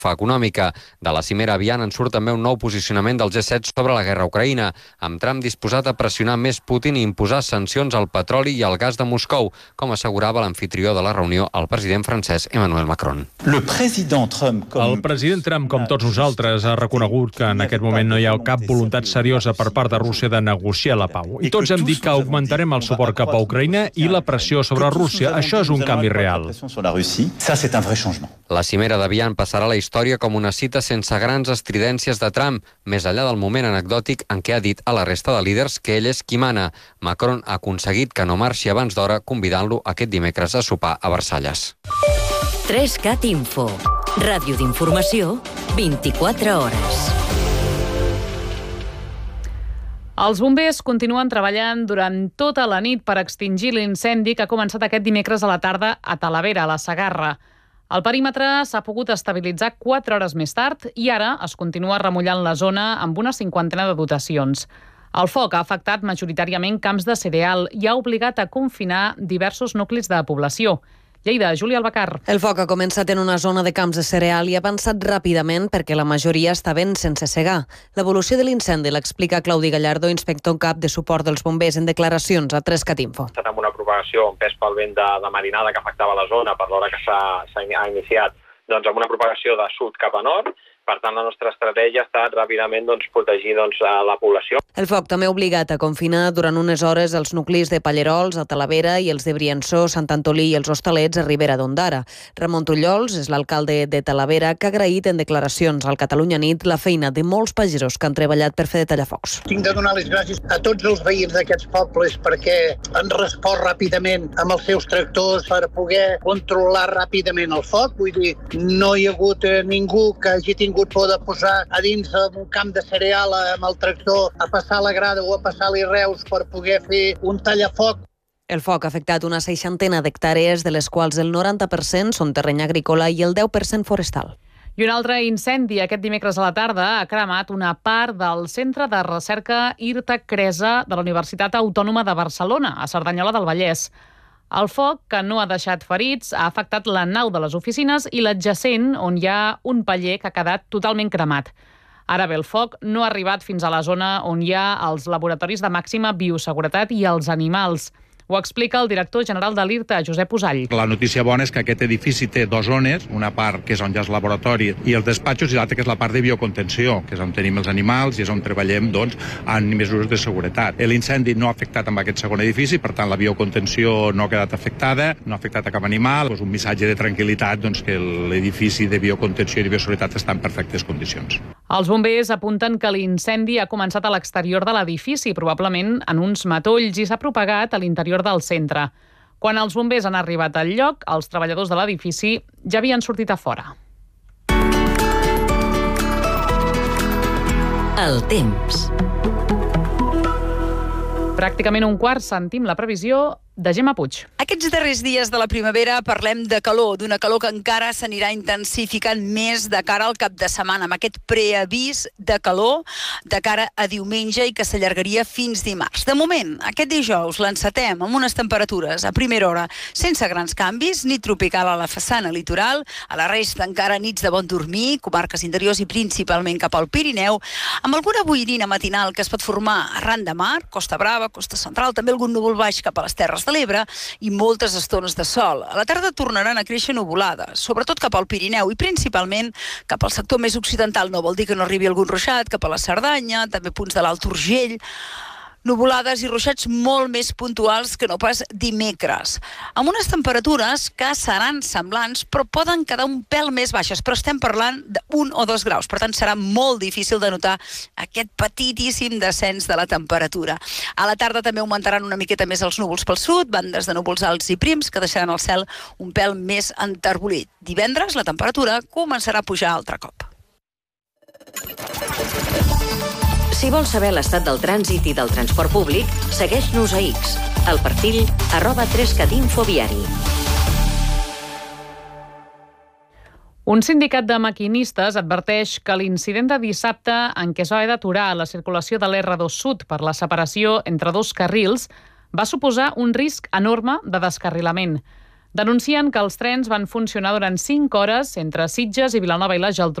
econòmica. De la cimera Avian en surt també un nou posicionament del G7 sobre la guerra a Ucraïna, amb Trump disposat a pressionar més Putin i imposar sancions al petroli i al gas de Moscou, com assegurava l'amfitrió de la reunió, el president francès Emmanuel Macron. El president Trump, com tots nosaltres, ha reconegut que en aquest moment no hi ha cap voluntat seriosa per part de Rússia de negociar la pau. I tots hem dit que augmentarem el suport cap a Ucraïna i la pressió sobre Rússia. Això és un canvi real. La cimera d'Avian passarà a la història com una cita sense grans estridències de Trump, més enllà del moment anecdòtic en què ha dit a la resta de líders que ell és qui mana. Macron ha aconseguit que no marxi abans d'hora, convidant-lo aquest dimecres a sopar a Versalles. 3CAT Info. Ràdio d'informació, 24 hores. Els bombers continuen treballant durant tota la nit per extingir l'incendi que ha començat aquest dimecres a la tarda a Talavera, a la Segarra. El perímetre s'ha pogut estabilitzar 4 hores més tard i ara es continua remullant la zona amb una 50ena de dotacions. El foc ha afectat majoritàriament camps de cereal i ha obligat a confinar diversos nuclis de població. Lleida, Júlia Albacar. El foc ha començat en una zona de camps de cereal i ha avançat ràpidament perquè la majoria estaven sense segar. L'evolució de l'incendi l'explica Claudi Gallardo, inspector en cap de suport dels bombers, en declaracions a 3CAT Info. Amb una propagació, un pes pel vent de marinada que afectava la zona per l'hora que s'ha iniciat, doncs amb una propagació de sud cap a nord. Per tant, la nostra estratègia ha estat ràpidament protegir la població. El foc també ha obligat a confinar durant unes hores els nuclis de Pallerols, a Talavera, i els de Briançó, Sant Antolí i els Hostalets a Ribera d'Ondara. Ramon Trullols és l'alcalde de Talavera, que ha agraït en declaracions al Catalunya Nit la feina de molts pagesos que han treballat per fer de tallafocs. Tinc de donar les gràcies a tots els veïns d'aquests pobles perquè han respost ràpidament amb els seus tractors per poder controlar ràpidament el foc. Vull dir, no hi ha hagut ningú que hagi tingut por de posar a dins d'un camp de cereal amb el tractor a passar la grada o a passar-li reus per poder fer un tallafoc. El foc ha afectat una 60 d'hectàrees, de les quals el 90% són terreny agrícola i el 10% forestal. I un altre incendi aquest dimecres a la tarda ha cremat una part del Centre de Recerca Irta Cresa de la Universitat Autònoma de Barcelona, a Cerdanyola del Vallès. El foc, que no ha deixat ferits, ha afectat la nau de les oficines i l'adjacent, on hi ha un paller que ha quedat totalment cremat. Ara bé, el foc no ha arribat fins a la zona on hi ha els laboratoris de màxima bioseguretat i els animals. Ho explica el director general de l'IRTA, Josep Usall. La notícia bona és que aquest edifici té 2 zones, una part que és on hi ha el laboratori i els despatxos i l'altra que és la part de biocontenció, que és on tenim els animals i és on treballem en mesures de seguretat. L'incendi no ha afectat amb aquest segon edifici, per tant la biocontenció no ha quedat afectada, no ha afectat a cap animal. És un missatge de tranquil·litat que l'edifici de biocontenció i de bioseguretat està en perfectes condicions. Els bombers apunten que l'incendi ha començat a l'exterior de l'edifici, probablement en uns matolls, i s'ha propagat a l'interior del centre. Quan els bombers han arribat al lloc, els treballadors de l'edifici ja havien sortit a fora. El temps. Pràcticament un quart, sentim la previsió de Gemma Puig. Aquests darrers dies de la primavera parlem de calor, d'una calor que encara s'anirà intensificant més de cara al cap de setmana, amb aquest preavís de calor de cara a diumenge i que s'allargaria fins dimarts. De moment, aquest dijous l'encetem amb unes temperatures a primera hora sense grans canvis, nit tropical a la façana litoral, a la resta encara nits de bon dormir, comarques interiors i principalment cap al Pirineu, amb alguna boirina matinal que es pot formar arran de mar, Costa Brava, Costa Central, també algun núvol baix cap a les Terres de l'Ebre i moltes estones de sol. A la tarda tornaran a créixer nuvolades, sobretot cap al Pirineu i principalment cap al sector més occidental. No vol dir que no arribi algun ruixat, cap a la Cerdanya, també punts de l'Alt Urgell. Nuvolades i ruixats molt més puntuals que no pas dimecres, amb unes temperatures que seran semblants però poden quedar un pèl més baixes, però estem parlant d'1 o 2 graus, per tant serà molt difícil de notar aquest petitíssim descens de la temperatura. A la tarda també augmentaran una miqueta més els núvols pel sud, bandes de núvols alts i prims que deixaran el cel un pèl més enterbolit. Divendres la temperatura començarà a pujar altre cop. Si vols saber l'estat del trànsit i del transport públic, segueix-nos a X, al perfil @3catinfoviari. Un sindicat de maquinistes adverteix que l'incident de dissabte en què es va haver d'aturar la circulació de l'R2 Sud per la separació entre 2 carrils va suposar un risc enorme de descarrilament. Denuncien que els trens van funcionar durant 5 hores entre Sitges i Vilanova i la Geltrú